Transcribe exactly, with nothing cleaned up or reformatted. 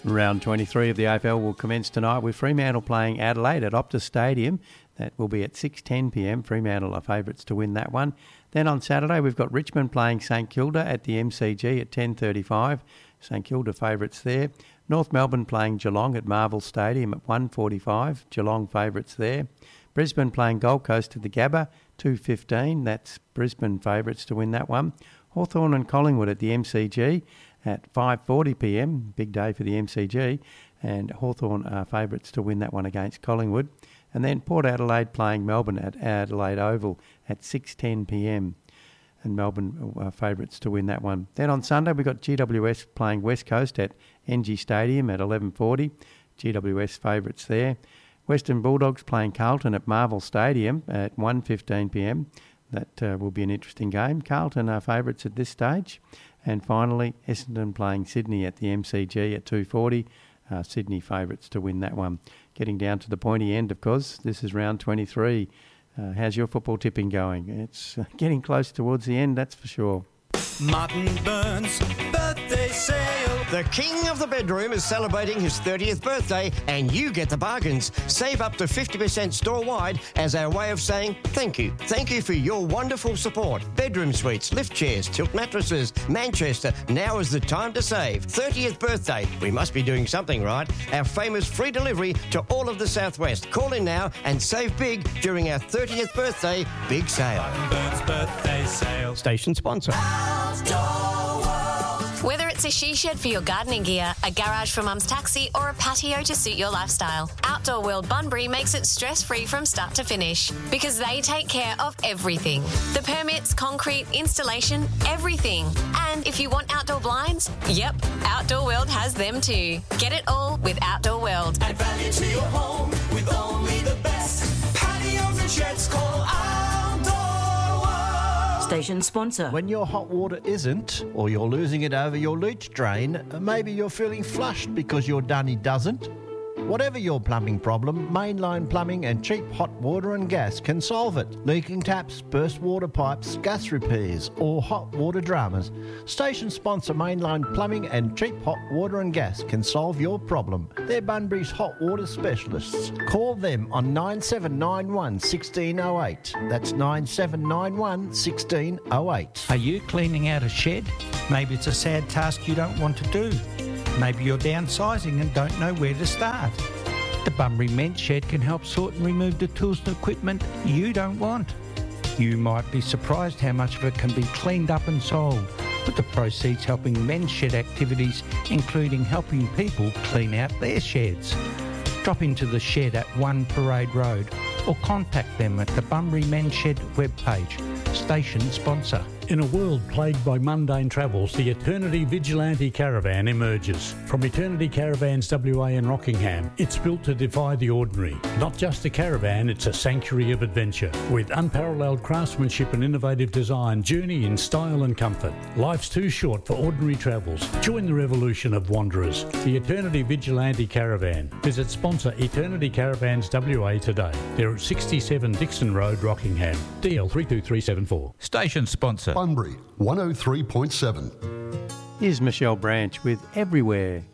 Round twenty-three of the A F L will commence tonight with Fremantle playing Adelaide at Optus Stadium. That will be at six ten p m. Fremantle are favourites to win that one. Then on Saturday we've got Richmond playing St Kilda at the M C G at ten thirty-five. St Kilda favourites there. North Melbourne playing Geelong at Marvel Stadium at one forty-five. Geelong favourites there. Brisbane playing Gold Coast at the Gabba, two fifteen. That's Brisbane favourites to win that one. Hawthorn and Collingwood at the M C G at five forty p m. Big day for the M C G. And Hawthorn are favourites to win that one against Collingwood. And then Port Adelaide playing Melbourne at Adelaide Oval at six ten p m. And Melbourne are favourites to win that one. Then on Sunday we've got G W S playing West Coast at N G Stadium at eleven forty. G W S favourites there. Western Bulldogs playing Carlton at Marvel Stadium at one fifteen p m. That uh, will be an interesting game. Carlton are favourites at this stage. And finally, Essendon playing Sydney at the M C G at two forty. Uh, Sydney favourites to win that one. Getting down to the pointy end, of course. This is round twenty-three. Uh, how's your football tipping going? It's uh, getting close towards the end, that's for sure. Martin Burns birthday sale. The king of the bedroom is celebrating his thirtieth birthday and you get the bargains. Save up to fifty percent store-wide as our way of saying thank you. Thank you for your wonderful support. Bedroom suites, lift chairs, tilt mattresses, Manchester. Now is the time to save. thirtieth birthday. We must be doing something right. Our famous free delivery to all of the Southwest. Call in now and save big during our thirtieth birthday big sale. Martin Burns birthday sale. Station sponsor. Whether it's a she shed for your gardening gear, a garage for mum's taxi, or a patio to suit your lifestyle, Outdoor World Bunbury makes it stress-free from start to finish because they take care of everything. The permits, concrete, installation, everything. And if you want outdoor blinds, yep, Outdoor World has them too. Get it all with Outdoor World. Add value to your home with only the best. Patios and sheds, call Outdoor World. Station sponsor. When your hot water isn't, or you're losing it over your leach drain, maybe you're feeling flushed because your dunny doesn't. Whatever your plumbing problem, Mainline Plumbing and cheap hot water and gas can solve it. Leaking taps, burst water pipes, gas repairs or hot water dramas. Station sponsor Mainline Plumbing and cheap hot water and gas can solve your problem. They're Bunbury's hot water specialists. Call them on nine seven nine one, one six zero eight. That's nine seven nine one, one six zero eight. Are you cleaning out a shed? Maybe it's a sad task you don't want to do. Maybe you're downsizing and don't know where to start. The Bunbury Men's Shed can help sort and remove the tools and equipment you don't want. You might be surprised how much of it can be cleaned up and sold, with the proceeds helping men's shed activities, including helping people clean out their sheds. Drop into the shed at one Parade Road or contact them at the Bunbury Men's Shed webpage. Station sponsor. In a world plagued by mundane travels, the Eternity Vigilante Caravan emerges. From Eternity Caravans W A in Rockingham, it's built to defy the ordinary. Not just a caravan, it's a sanctuary of adventure. With unparalleled craftsmanship and innovative design, journey in style and comfort. Life's too short for ordinary travels. Join the revolution of wanderers. The Eternity Vigilante Caravan. Visit sponsor Eternity Caravans W A today. They're at sixty-seven Dixon Road, Rockingham. D L three two three seven four. Station sponsor. Bunbury, one oh three point seven. Here's Michelle Branch with Everywhere.